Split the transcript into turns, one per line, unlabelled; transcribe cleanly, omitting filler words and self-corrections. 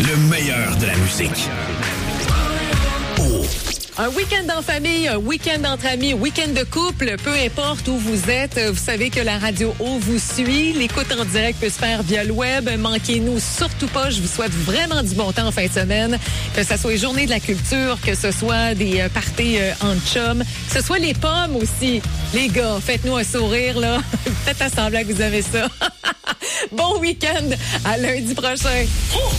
Le meilleur de la musique.
Un week-end en famille, un week-end entre amis, week-end de couple, peu importe où vous êtes, vous savez que la Radio O vous suit. L'écoute en direct peut se faire via le web. Manquez-nous surtout pas. Je vous souhaite vraiment du bon temps en fin de semaine. Que ce soit les journées de la culture, que ce soit des parties en chum, que ce soit les pommes aussi. Les gars, faites-nous un sourire, là. Faites à semblant que vous avez ça. Bon week-end. À lundi prochain.